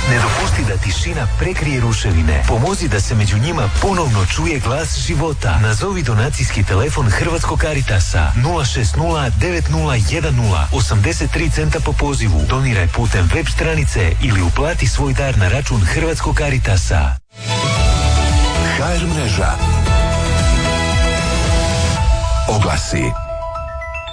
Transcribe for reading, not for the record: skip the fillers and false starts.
Ne dopusti da tišina prekrije ruševine. Pomozi da se među njima ponovno čuje glas života. Nazovi donacijski telefon Hrvatskog Caritasa 060 9010 83 centa po pozivu. Doniraj putem web stranice ili uplati svoj dar na račun Hrvatskog Caritasa. HR mreža. Oglasi.